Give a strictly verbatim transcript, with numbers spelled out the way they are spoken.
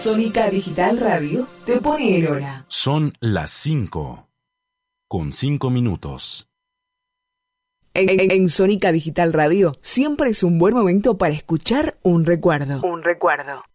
Sónica Digital Radio te pone en hora. Son las cinco, con cinco minutos. En, en, en Sónica Digital Radio siempre es un buen momento para escuchar un recuerdo. Un recuerdo.